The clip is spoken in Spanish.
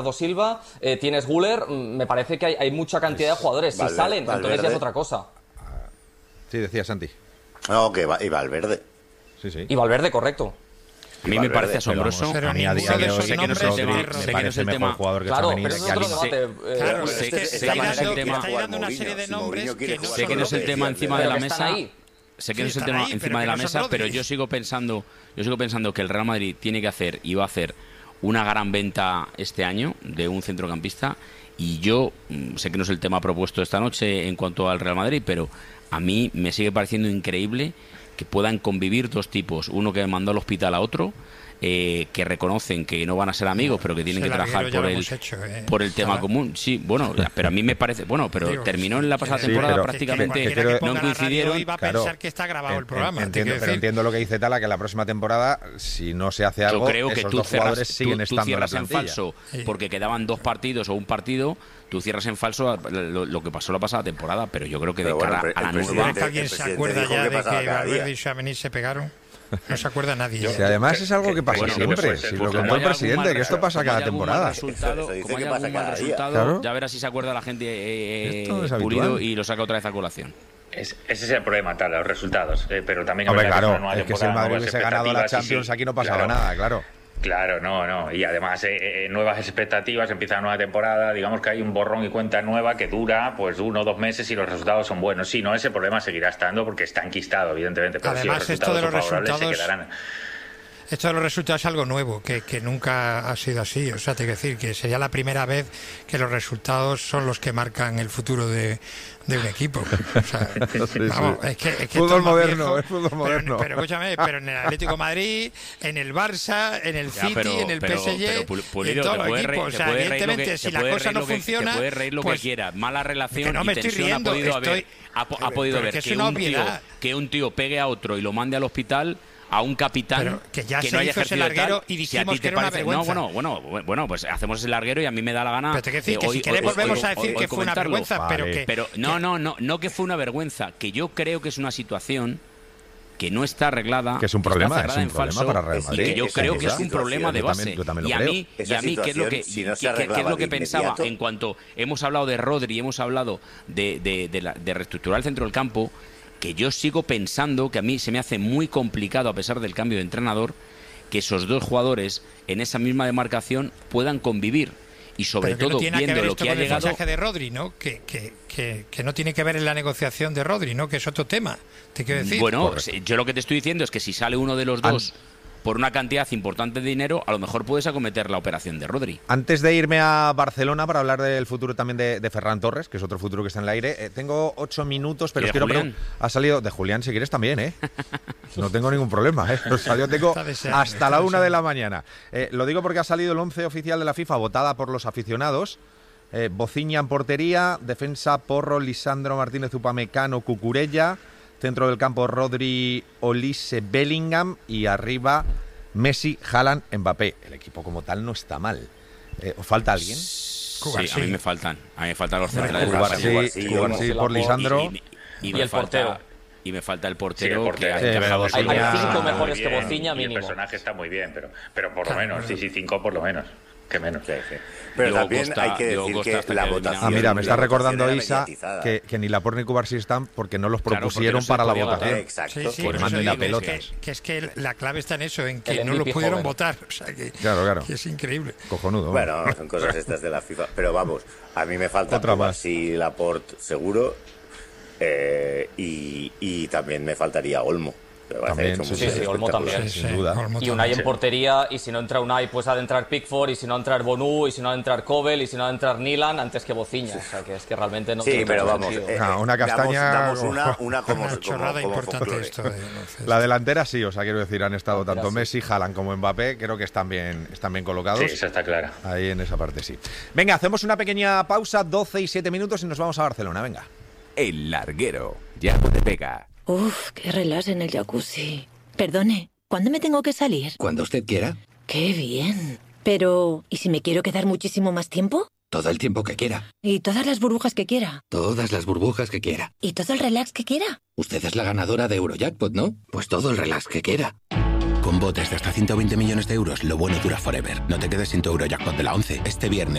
Silva, tienes Güler, me parece que hay mucha cantidad de jugadores. Si salen, entonces ya es otra cosa. Sí, decía Santi. No, que y Valverde. Sí. Y Valverde, correcto. A mí me parece asombroso. Pero a mí a día de hoy sé que no es el tema, me parece el mejor jugador que claro, está venido. Pero es otro debate. Claro, sé que está dando una serie de nombres que no sé que no es el tema encima de la mesa. Sé que no es el tema encima de la mesa, pero yo sigo pensando que el Real Madrid tiene que hacer y va a hacer una gran venta este año de un centrocampista. Y yo sé que no es el tema propuesto esta noche en cuanto al Real Madrid, pero a mí me sigue pareciendo increíble que puedan convivir dos tipos, uno que mandó al hospital a otro, que reconocen que no van a ser amigos, pero que tienen que trabajar por el tema común. Sí, bueno, pero a mí me parece... Bueno, pero terminó en la pasada temporada prácticamente... no coincidieron. Y va a pensar que está grabado el programa. Pero entiendo lo que dice Tala, que la próxima temporada, si no se hace algo, yo creo que esos tú dos jugadores siguen estando cierras en la plantilla. falso, porque quedaban 2 partidos o un partido, tú cierras en falso lo que pasó la pasada temporada, pero yo creo que de cara a la nueva... ¿Alguien se acuerda ya de que Valverde y Tchouaméni se pegaron? No se acuerda nadie. Si además es algo que pasa siempre. Si lo contó el presidente, que esto pasa cada temporada. Como hay algún mal resultado, ya verás si se acuerda la gente Pulido y lo saca otra vez a colación. Ese es el problema, tal, los resultados. Pero también es que si el Madrid hubiese ganado la Champions, aquí no pasaba nada, claro. Claro, no. Y además, nuevas expectativas, empieza la nueva temporada. Digamos que hay un borrón y cuenta nueva que dura pues 1 o 2 meses y los resultados son buenos. Sí, no, ese problema seguirá estando porque está enquistado, evidentemente. Pero además, si los resultados son favorables, se quedarán. Esto de los resultados es algo nuevo, que nunca ha sido así. O sea, te quiero decir que sería la primera vez que los resultados son los que marcan el futuro de un equipo. O sea, vamos, es que fútbol moderno, es fútbol moderno. Pero escúchame, pero en el Atlético de Madrid, en el Barça, en el City, en el PSG, Pulido, en todos los equipos. O sea, evidentemente, si la cosa no funciona... Te puedes reír lo que quieras. Mala relación que no me y tensión riendo, ha podido haber que un tío pegue a otro y lo mande al hospital... a un capitán pero que ya no haya ejercido ese larguero tal, y dijimos que era una vergüenza. Bueno, pues hacemos ese larguero y a mí me da la gana. Pero te quiero decir que si queremos volvemos a decir que fue una vergüenza, vale. pero no que fue una vergüenza, que yo creo que es una situación que no está arreglada, que es un problema, para Real Madrid, y que yo creo que es un problema de base. Y a mí ¿qué es lo que pensaba en cuanto hemos hablado de Rodri, hemos hablado de reestructurar el centro del campo? Que yo sigo pensando que a mí se me hace muy complicado, a pesar del cambio de entrenador, que esos dos jugadores en esa misma demarcación puedan convivir. Y sobre todo viendo lo que ha llegado... el fichaje de Rodri, ¿no? Que no tiene que ver en la negociación de Rodri, ¿no? Que es otro tema, te quiero decir. Bueno, yo lo que te estoy diciendo es que si sale uno de los dos... por una cantidad importante de dinero, a lo mejor puedes acometer la operación de Rodri. Antes de irme a Barcelona para hablar del futuro también de Ferran Torres, que es otro futuro que está en el aire, tengo 8 minutos, pero quiero ha salido de Julián, si quieres también, no tengo ningún problema, tengo hasta la 1 de la mañana. Lo digo porque ha salido el 11 oficial de la FIFA, votada por los aficionados. Bociña en portería, defensa Porro, Lisandro Martínez, Upamecano, Cucurella. Centro del campo Rodri, Olise, Bellingham y arriba Messi, Haaland, Mbappé. El equipo como tal no está mal. ¿Os falta alguien? Sí, a mí me faltan los centrales. Cubarsí por Lisandro. Y el portero. Y me falta el portero. Hay 5 mejores que Bociña mínimo. El personaje está muy bien, pero por lo menos, sí, 5 por lo menos. Que menos. Sí. Pero Diego también Costa, hay que decir que la votación... mira, me está recordando Isa que ni Laporte ni Cubarsí están porque no los propusieron para la votación. Exacto. Sí, por manden la pelotas. Que es que la clave está en eso, en que no los pudieron votar. O sea, claro. Que es increíble. Cojonudo. Bueno, son cosas estas de la FIFA. Pero vamos, a mí me falta Cubarsí y Laporte seguro. Y también me faltaría Olmo. También, sí, Olmo también, sin duda. Y Unai en portería, y si no entra Unai, pues ha de entrar Pickford, y si no entrar Bonú, y si no ha de entrar Kovel, y si no ha de entrar Nilan, antes que Bociña. O sea, que es que realmente no tiene pero vamos, una castaña... Damos una chorrada importante esto. La delantera sí, o sea, quiero decir, han estado tanto Messi, Haaland como Mbappé, creo que están bien colocados. Sí, eso está claro. Ahí en esa parte sí. Venga, hacemos una pequeña pausa, 12 y 7 minutos, y nos vamos a Barcelona, venga. El larguero, Yago de Vega. Uf, qué relax en el jacuzzi. Perdone, ¿cuándo me tengo que salir? Cuando usted quiera. ¡Qué bien! Pero, ¿y si me quiero quedar muchísimo más tiempo? Todo el tiempo que quiera. ¿Y todas las burbujas que quiera? Todas las burbujas que quiera. ¿Y todo el relax que quiera? Usted es la ganadora de Eurojackpot, ¿no? Pues todo el relax que quiera. Con botes de hasta 120 millones de euros, lo bueno dura forever. No te quedes sin tu Eurojackpot de la 11. Este viernes